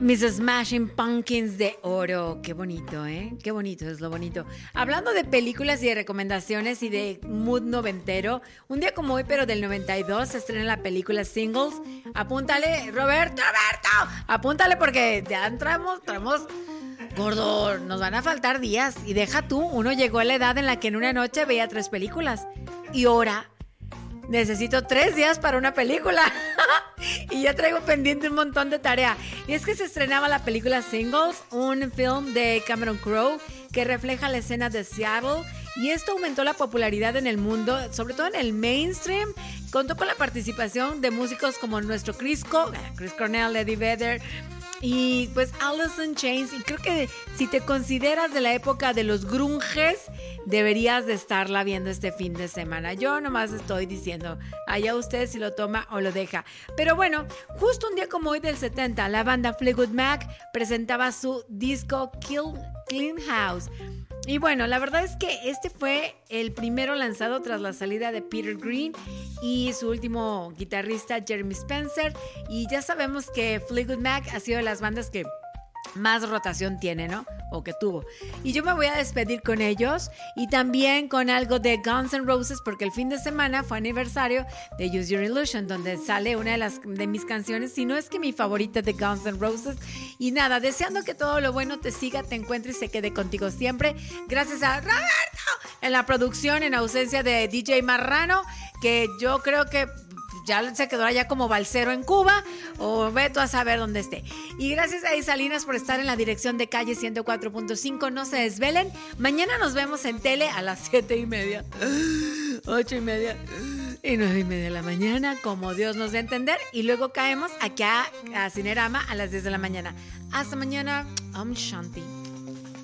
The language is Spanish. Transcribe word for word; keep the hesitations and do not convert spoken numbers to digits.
Mis Smashing Pumpkins de oro. Qué bonito, ¿eh? Qué bonito es lo bonito. Hablando de películas y de recomendaciones y de mood noventero, un día como hoy, pero del noventa y dos, se estrena la película Singles. Apúntale, Roberto, Roberto. Apúntale porque ya entramos, entramos... Gordo, nos van a faltar días. Y deja tú, uno llegó a la edad en la que en una noche veía tres películas. Y ahora necesito tres días para una película. Y ya traigo pendiente un montón de tarea. Y es que se estrenaba la película Singles, un film de Cameron Crowe que refleja la escena de Seattle. Y esto aumentó la popularidad en el mundo, sobre todo en el mainstream. Contó con la participación de músicos como nuestro Chris, Co- Chris Cornell, Eddie Vedder y pues Alice in Chains. Y creo que si te consideras de la época de los grunges, deberías de estarla viendo este fin de semana. Yo nomás estoy diciendo, allá usted si lo toma o lo deja. Pero bueno, justo un día como hoy del setenta, la banda Fleetwood Mac presentaba su disco Kill Clean House. Y bueno, la verdad es que este fue el primero lanzado tras la salida de Peter Green y su último guitarrista Jeremy Spencer. Y ya sabemos que Fleetwood Mac ha sido de las bandas que más rotación tiene, ¿no? O que tuvo. Y yo me voy a despedir con ellos y también con algo de Guns N' Roses, porque el fin de semana fue aniversario de Use Your Illusion, donde sale una de las de mis canciones, si no es que mi favorita de Guns N' Roses. Y nada, deseando que todo lo bueno te siga, te encuentre y se quede contigo siempre. Gracias a Roberto en la producción, en ausencia de D J Marrano, que yo creo que ya se quedó allá como balsero en Cuba, o ve tú a saber dónde esté. Y gracias a Isalinas por estar en la dirección de Calle ciento cuatro punto cinco. No se desvelen. Mañana nos vemos en tele a las siete y media, ocho y media y nueve y media de la mañana, como Dios nos dé a entender. Y luego caemos aquí a, a Cinerama a las diez de la mañana. Hasta mañana. Om Shanti.